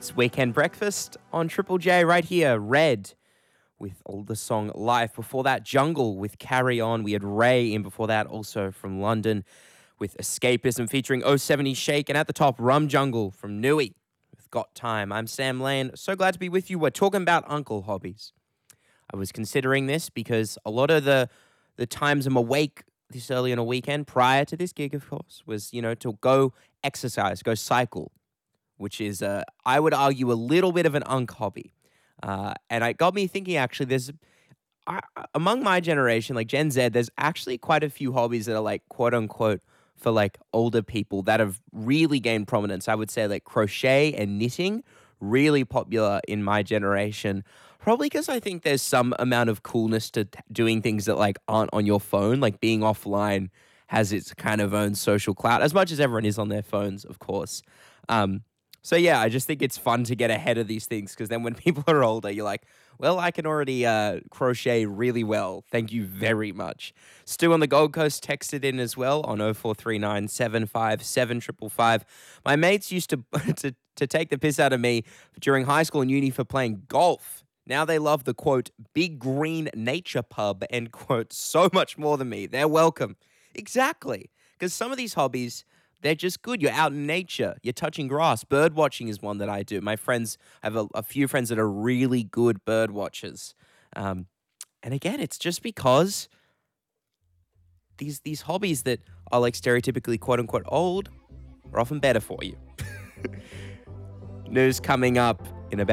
It's Weekend Breakfast on Triple J right here. Red with all the song Life. Before that, Jungle with Carry On. We had Ray in before that, also from London with Escapism featuring 070 Shake. And at the top, Rum Jungle from Nui with Got Time. I'm Sam Lane. So glad to be with you. We're talking about uncle hobbies. I was considering this because a lot of the times I'm awake this early on a weekend, prior to this gig, of course, was, to go exercise, go cycle, which is, I would argue, a little bit of an unk hobby. And it got me thinking, actually, among my generation, like Gen Z, there's actually quite a few hobbies that are like, quote unquote, for like older people that have really gained prominence. I would say like crochet and knitting, really popular in my generation. Probably because I think there's some amount of coolness to doing things that like aren't on your phone. Like being offline has its kind of own social clout, as much as everyone is on their phones, of course. So yeah, I just think it's fun to get ahead of these things because then when people are older, you're like, well, I can already crochet really well. Thank you very much. Stu on the Gold Coast texted in as well on 0439 757 555. My mates used to take the piss out of me during high school and uni for playing golf. Now they love the, quote, big green nature pub, end quote, so much more than me. They're welcome. Exactly. Because some of these hobbies, they're just good. You're out in nature. You're touching grass. Bird watching is one that I do. My friends, I have a few friends that are really good bird watchers. And again, it's just because these hobbies that are like stereotypically, quote unquote, old are often better for you. News coming up